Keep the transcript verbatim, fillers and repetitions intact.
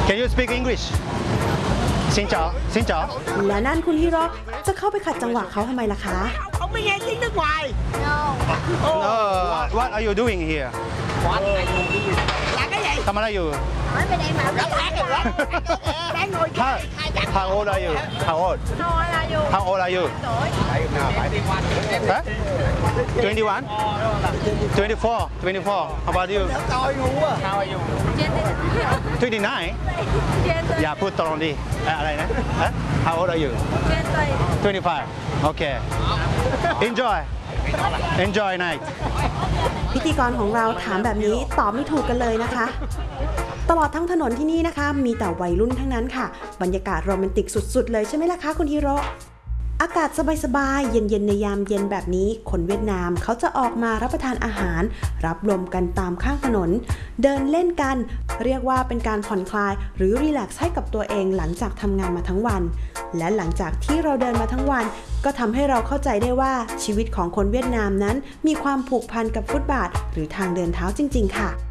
Can you speak English ซินจ๋าซินจ๋าและนั่นคุณฮิโร่จะเข้าไปขัดจังหวะเขาทำไมล่ะคะเขาไม่nghe tiếng nước ngoài No What are you doing here là cái gì ทำอะไรอยู่ Nói bên đây mà Rất hát rồi đó đang ngồi How How old are you How old How old are you? How old are you Tuổi. Hả? twenty-one twenty-four twenty-four How about you coi ngu à How are you twenty-nine อย่าพูดตรงดิอะไรนะ How old are you twenty-five Okay Enjoy Enjoy night พิธีกรของเราถามแบบนี้ตอบไม่ถูกกันเลยนะคะตลอดทั้งถนนที่นี่นะคะมีแต่วัยรุ่นทั้งนั้นค่ะบรรยากาศโรแมนติกสุดๆเลยใช่ไหมล่ะคะคุณฮิโร่อากาศสบายๆเย็นๆในยามเย็นแบบนี้คนเวียดนามเขาจะออกมารับประทานอาหารรับลมกันตามข้างถนนเดินเล่นกันเรียกว่าเป็นการผ่อนคลายหรือรีแลกซ์ให้กับตัวเองหลังจากทำงานมาทั้งวันและหลังจากที่เราเดินมาทั้งวันก็ทำให้เราเข้าใจได้ว่าชีวิตของคนเวียดนามนั้นมีความผูกพันกับฟุตบาทหรือทางเดินเท้าจริงๆค่ะ